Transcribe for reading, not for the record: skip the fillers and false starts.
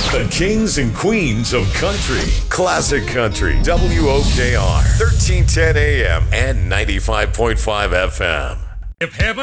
The kings and queens of country. Classic Country. WOKR. 1310 AM and 95.5 FM. If heaven